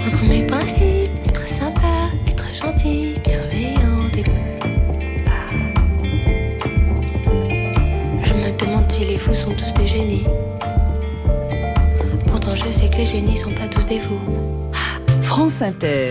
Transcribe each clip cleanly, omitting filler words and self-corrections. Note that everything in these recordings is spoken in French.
Entre mes principes, être sympa, être gentil, bienveillant et... Je me demande si les fous sont tous des génies. Pourtant je sais que les génies sont pas tous des fous. France Inter.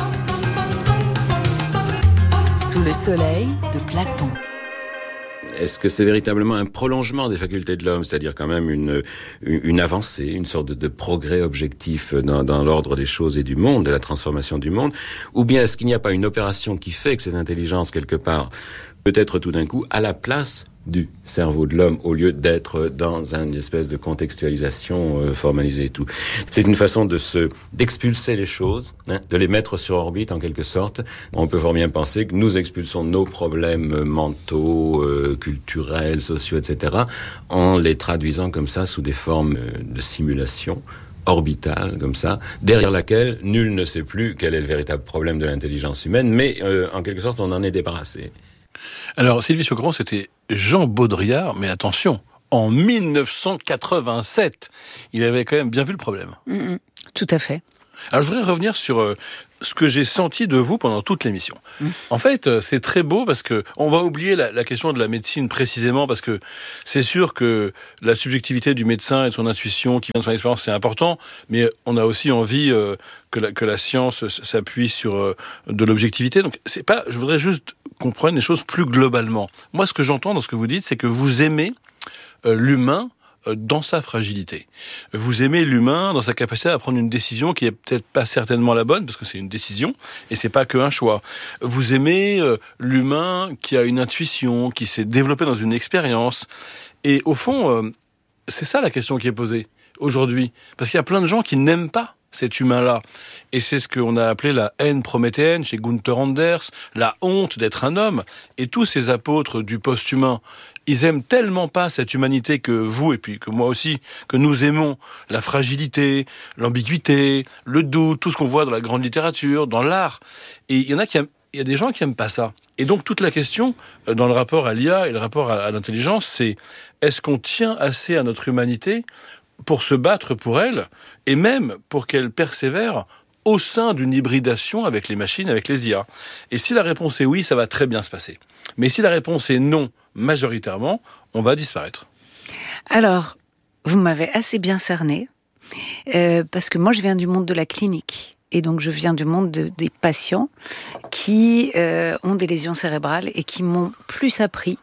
Sous le soleil de Platon. Est-ce que c'est véritablement un prolongement des facultés de l'homme, c'est-à-dire quand même une avancée, une sorte de progrès objectif dans l'ordre des choses et du monde, de la transformation du monde, ou bien est-ce qu'il n'y a pas une opération qui fait que cette intelligence, quelque part, peut être tout d'un coup à la place du cerveau de l'homme au lieu d'être dans une espèce de contextualisation formalisée et tout. C'est une façon d'expulser les choses, de les mettre sur orbite en quelque sorte. On peut fort bien penser que nous expulsons nos problèmes mentaux, culturels, sociaux, etc. en les traduisant comme ça sous des formes de simulation orbitale, comme ça, derrière laquelle nul ne sait plus quel est le véritable problème de l'intelligence humaine, mais en quelque sorte on en est débarrassé. Alors, Sylvie Chocoron, c'était Jean Baudrillard, mais attention, en 1987. Il avait quand même bien vu le problème. Tout à fait. Alors, je voudrais revenir sur ce que j'ai senti de vous pendant toute l'émission. En fait, c'est très beau parce que on va oublier la question de la médecine précisément parce que c'est sûr que la subjectivité du médecin et de son intuition qui vient de son expérience, c'est important, mais on a aussi envie que la science s'appuie sur de l'objectivité. Donc, c'est pas, je voudrais juste qu'on prenne les choses plus globalement. Moi, ce que j'entends dans ce que vous dites, c'est que vous aimez l'humain dans sa fragilité. Vous aimez l'humain dans sa capacité à prendre une décision qui est peut-être pas certainement la bonne, parce que c'est une décision, et c'est pas qu'un choix. Vous aimez l'humain qui a une intuition, qui s'est développé dans une expérience. Et au fond, c'est ça la question qui est posée aujourd'hui. Parce qu'il y a plein de gens qui n'aiment pas cet humain-là. Et c'est ce qu'on a appelé la haine prométhéenne chez Gunther Anders, la honte d'être un homme. Et tous ces apôtres du post-humain, ils aiment tellement pas cette humanité que vous, et puis que moi aussi, que nous aimons la fragilité, l'ambiguïté, le doute, tout ce qu'on voit dans la grande littérature, dans l'art. Et il y a des gens qui aiment pas ça. Et donc toute la question, dans le rapport à l'IA et le rapport à l'intelligence, c'est est-ce qu'on tient assez à notre humanité pour se battre pour elle, et même pour qu'elle persévère au sein d'une hybridation avec les machines, avec les IA. Et si la réponse est oui, ça va très bien se passer. Mais si la réponse est non, majoritairement, on va disparaître. Alors, vous m'avez assez bien cerné, parce que moi je viens du monde de la clinique. Et donc je viens du monde des patients qui ont des lésions cérébrales et qui m'ont plus appris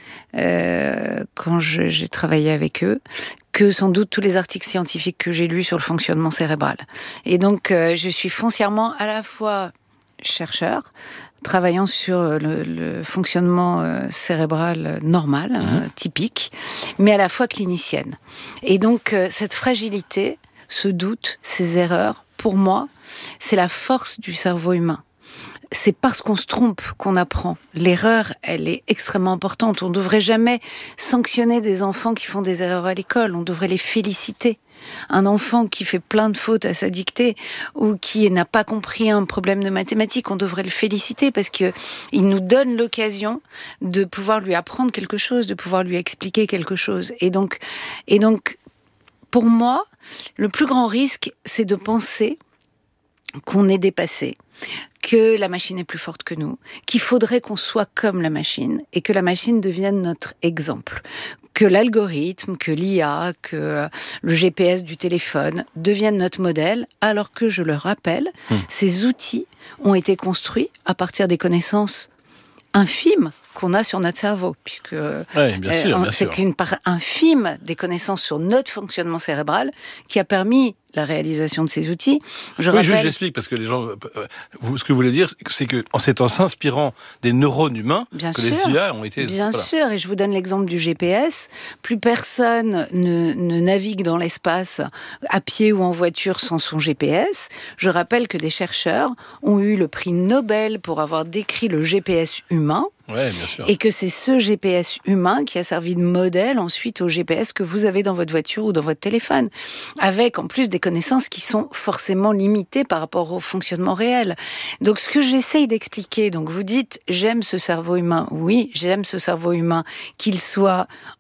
quand j'ai travaillé avec eux, que sans doute tous les articles scientifiques que j'ai lus sur le fonctionnement cérébral. Et donc, je suis foncièrement à la fois chercheur, travaillant sur le fonctionnement cérébral normal, typique, mais à la fois clinicienne. Et donc, cette fragilité, ce doute, ces erreurs, pour moi, c'est la force du cerveau humain. C'est parce qu'on se trompe qu'on apprend. L'erreur, elle est extrêmement importante. On ne devrait jamais sanctionner des enfants qui font des erreurs à l'école. On devrait les féliciter. Un enfant qui fait plein de fautes à sa dictée ou qui n'a pas compris un problème de mathématiques, on devrait le féliciter parce qu'il nous donne l'occasion de pouvoir lui apprendre quelque chose, de pouvoir lui expliquer quelque chose. Et donc, pour moi, le plus grand risque, c'est de penser qu'on est dépassé, que la machine est plus forte que nous, qu'il faudrait qu'on soit comme la machine et que la machine devienne notre exemple, que l'algorithme, que l'IA, que le GPS du téléphone deviennent notre modèle, alors que, je le rappelle, ces outils ont été construits à partir des connaissances infimes qu'on a sur notre cerveau, puisque c'est qu'une part infime des connaissances sur notre fonctionnement cérébral qui a permis la réalisation de ces outils. J'explique, parce que les gens... ce que vous voulez dire, c'est que c'est en s'inspirant des neurones humains les IA ont été... Bien sûr, et je vous donne l'exemple du GPS. Plus personne ne navigue dans l'espace à pied ou en voiture sans son GPS. Je rappelle que des chercheurs ont eu le prix Nobel pour avoir décrit le GPS humain. Ouais, bien sûr. Et que c'est ce GPS humain qui a servi de modèle ensuite au GPS que vous avez dans votre voiture ou dans votre téléphone, avec en plus des connaissances qui sont forcément limitées par rapport au fonctionnement réel. Donc ce que j'essaye d'expliquer, donc vous dites j'aime ce cerveau humain, oui, j'aime ce cerveau humain, qu'il soit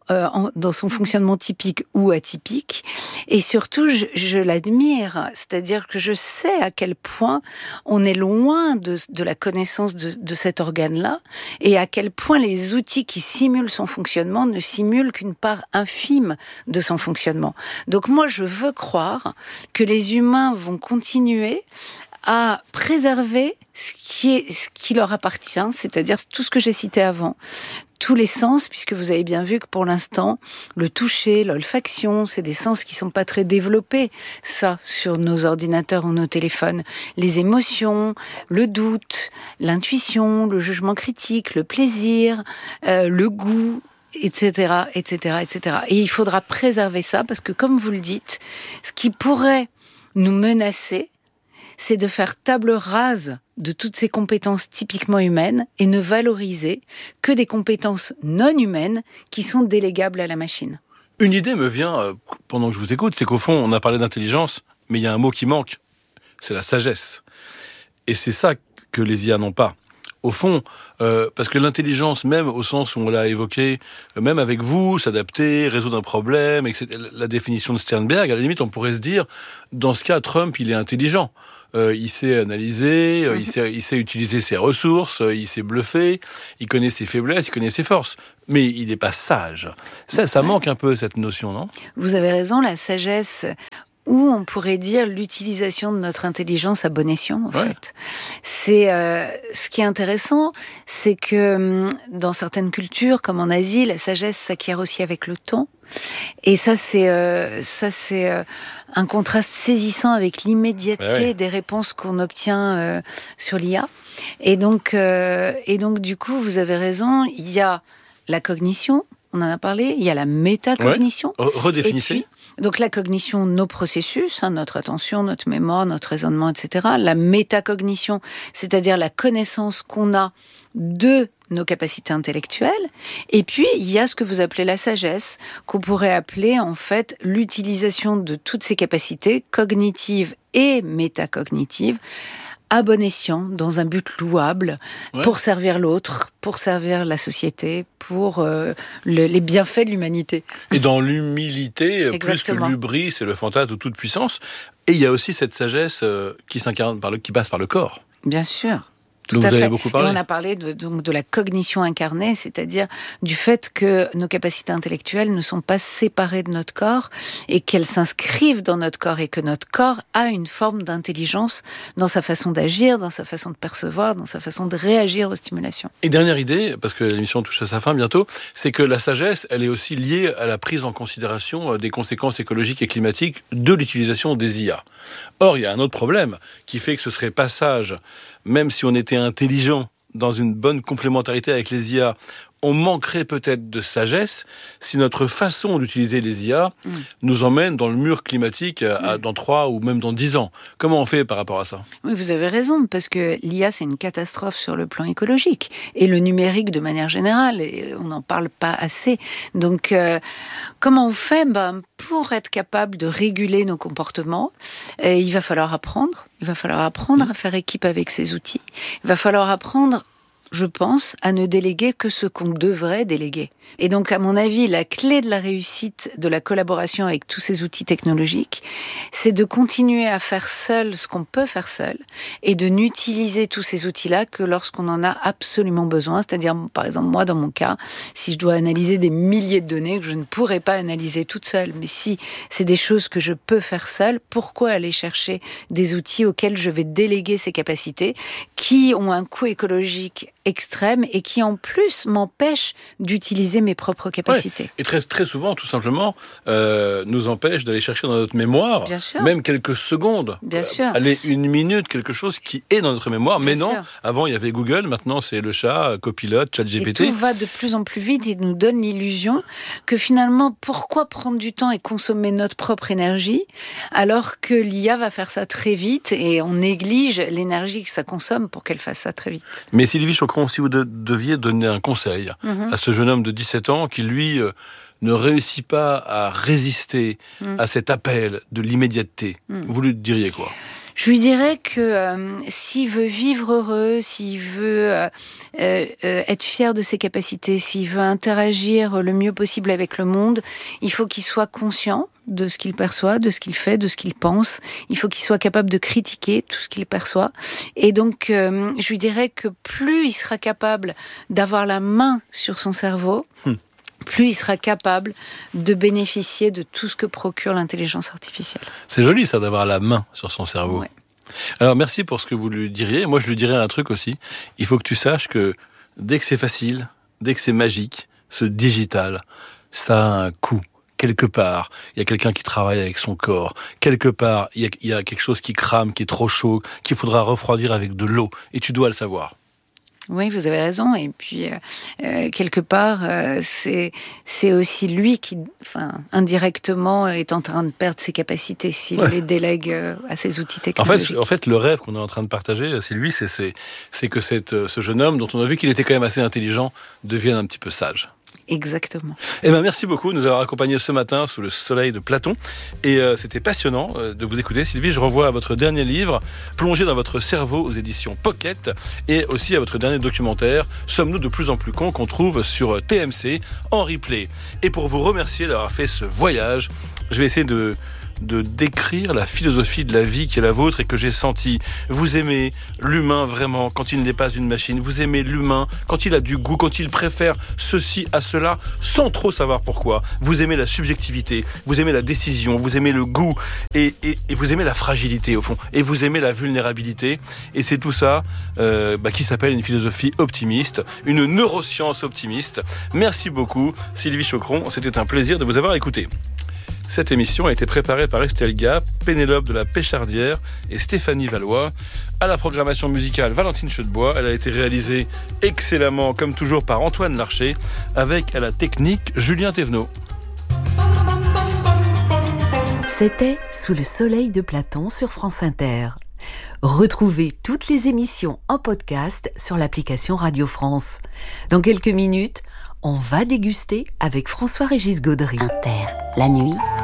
dans son fonctionnement typique ou atypique. Et surtout, je l'admire. C'est-à-dire que je sais à quel point on est loin de la connaissance de cet organe-là et à quel point les outils qui simulent son fonctionnement ne simulent qu'une part infime de son fonctionnement. Donc moi, je veux croire que les humains vont continuer à préserver ce qui leur appartient, c'est-à-dire tout ce que j'ai cité avant, tous les sens, puisque vous avez bien vu que pour l'instant, le toucher, l'olfaction, c'est des sens qui sont pas très développés, ça, sur nos ordinateurs ou nos téléphones. Les émotions, le doute, l'intuition, le jugement critique, le plaisir, le goût, etc., etc., etc. Et il faudra préserver ça, parce que comme vous le dites, ce qui pourrait nous menacer, c'est de faire table rase de toutes ces compétences typiquement humaines et ne valoriser que des compétences non humaines qui sont délégables à la machine. Une idée me vient pendant que je vous écoute, c'est qu'au fond, on a parlé d'intelligence, mais il y a un mot qui manque, c'est la sagesse. Et c'est ça que les IA n'ont pas. Au fond, parce que l'intelligence, même au sens où on l'a évoqué, même avec vous, s'adapter, résoudre un problème, etc., la définition de Sternberg, à la limite, on pourrait se dire, dans ce cas, Trump, il est intelligent. Il sait analyser, il sait utiliser ses ressources, il sait bluffer, il connaît ses faiblesses, il connaît ses forces. Mais il n'est pas sage. Ça manque un peu, cette notion, non ? Vous avez raison, la sagesse, ou on pourrait dire l'utilisation de notre intelligence à bon escient, en fait. C'est ce qui est intéressant, c'est que dans certaines cultures, comme en Asie, la sagesse s'acquiert aussi avec le temps. Et ça, c'est un contraste saisissant avec l'immédiateté des réponses qu'on obtient sur l'IA. Et donc, du coup, vous avez raison. Il y a la cognition, on en a parlé. Il y a la métacognition. Redéfinissez. Donc la cognition, nos processus, notre attention, notre mémoire, notre raisonnement, etc. La métacognition, c'est-à-dire la connaissance qu'on a de nos capacités intellectuelles. Et puis, il y a ce que vous appelez la sagesse, qu'on pourrait appeler en fait l'utilisation de toutes ces capacités cognitives et métacognitives à bon escient, dans un but louable, pour servir l'autre, pour servir la société, pour les bienfaits de l'humanité. Et dans l'humilité, plus que l'hubris, c'est le fantasme de toute puissance. Et il y a aussi cette sagesse qui s'incarne qui passe par le corps. Bien sûr. Dont vous avez beaucoup parlé. Et on a parlé de la cognition incarnée, c'est-à-dire du fait que nos capacités intellectuelles ne sont pas séparées de notre corps et qu'elles s'inscrivent dans notre corps et que notre corps a une forme d'intelligence dans sa façon d'agir, dans sa façon de percevoir, dans sa façon de réagir aux stimulations. Et dernière idée, parce que l'émission touche à sa fin bientôt, c'est que la sagesse, elle est aussi liée à la prise en considération des conséquences écologiques et climatiques de l'utilisation des IA. Or, il y a un autre problème qui fait que ce serait pas sage, même si on était intelligent dans une bonne complémentarité avec les IA, on manquerait peut-être de sagesse si notre façon d'utiliser les IA nous emmène dans le mur climatique dans 3 ou même dans 10 ans. Comment on fait par rapport à ça ? Oui, vous avez raison, parce que l'IA, c'est une catastrophe sur le plan écologique. Et le numérique, de manière générale, et on n'en parle pas assez. Donc, comment on fait ? Pour être capable de réguler nos comportements, il va falloir apprendre. Il va falloir apprendre à faire équipe avec ces outils. Il va falloir apprendre, je pense, à ne déléguer que ce qu'on devrait déléguer. Et donc, à mon avis, la clé de la réussite de la collaboration avec tous ces outils technologiques, c'est de continuer à faire seul ce qu'on peut faire seul et de n'utiliser tous ces outils-là que lorsqu'on en a absolument besoin. C'est-à-dire, par exemple, moi, dans mon cas, si je dois analyser des milliers de données que je ne pourrais pas analyser toute seule, mais si c'est des choses que je peux faire seule, pourquoi aller chercher des outils auxquels je vais déléguer ces capacités qui ont un coût écologique extrême et qui en plus m'empêche d'utiliser mes propres capacités. Ouais. Et très, très souvent, tout simplement, nous empêche d'aller chercher dans notre mémoire, même quelques secondes, aller 1 minute, quelque chose qui est dans notre mémoire. Mais non, avant il y avait Google, maintenant c'est le chat, Copilot, ChatGPT. Et tout va de plus en plus vite et nous donne l'illusion que finalement, pourquoi prendre du temps et consommer notre propre énergie alors que l'IA va faire ça très vite et on néglige l'énergie que ça consomme pour qu'elle fasse ça très vite. Mais Sylvie Chocron, si vous deviez donner un conseil à ce jeune homme de 17 ans qui, lui, ne réussit pas à résister à cet appel de l'immédiateté, vous lui diriez quoi ? Je lui dirais que s'il veut vivre heureux, s'il veut être fier de ses capacités, s'il veut interagir le mieux possible avec le monde, il faut qu'il soit conscient de ce qu'il perçoit, de ce qu'il fait, de ce qu'il pense. Il faut qu'il soit capable de critiquer tout ce qu'il perçoit. Et donc, je lui dirais que plus il sera capable d'avoir la main sur son cerveau, plus il sera capable de bénéficier de tout ce que procure l'intelligence artificielle. C'est joli ça, d'avoir la main sur son cerveau. Ouais. Alors merci pour ce que vous lui diriez. Moi je lui dirais un truc aussi. Il faut que tu saches que dès que c'est facile, dès que c'est magique, ce digital, ça a un coût. Quelque part, il y a quelqu'un qui travaille avec son corps. Quelque part, il y a quelque chose qui crame, qui est trop chaud, qu'il faudra refroidir avec de l'eau. Et tu dois le savoir. Oui, vous avez raison. Et puis, quelque part, c'est aussi lui qui, indirectement, est en train de perdre ses capacités s'il les délègue à ses outils technologiques. En fait, le rêve qu'on est en train de partager, c'est lui, c'est que ce jeune homme, dont on a vu qu'il était quand même assez intelligent, devienne un petit peu sage. Exactement. Eh ben, merci beaucoup de nous avoir accompagnés ce matin sous le soleil de Platon. Et c'était passionnant de vous écouter. Sylvie, je renvoie à votre dernier livre, Plongé dans votre cerveau aux éditions Pocket, et aussi à votre dernier documentaire, Sommes-nous de plus en plus cons, qu'on trouve sur TMC en replay. Et pour vous remercier d'avoir fait ce voyage, je vais essayer de décrire la philosophie de la vie qui est la vôtre et que j'ai senti. Vous aimez l'humain vraiment quand il n'est pas une machine. Vous aimez l'humain quand il a du goût, quand il préfère ceci à cela sans trop savoir pourquoi. Vous aimez la subjectivité, vous aimez la décision, vous aimez le goût et vous aimez la fragilité au fond. Et vous aimez la vulnérabilité. Et c'est tout ça qui s'appelle une philosophie optimiste, une neuroscience optimiste. Merci beaucoup Sylvie Choqueron, c'était un plaisir de vous avoir écouté. Cette émission a été préparée par Estelle Gap, Pénélope de la Péchardière et Stéphanie Valois. À la programmation musicale, Valentine Chedebois. Elle a été réalisée excellemment, comme toujours, par Antoine Larcher, avec à la technique Julien Thévenot. C'était Sous le soleil de Platon sur France Inter. Retrouvez toutes les émissions en podcast sur l'application Radio France. Dans quelques minutes, on va déguster avec François-Régis Gaudry. Inter, la nuit,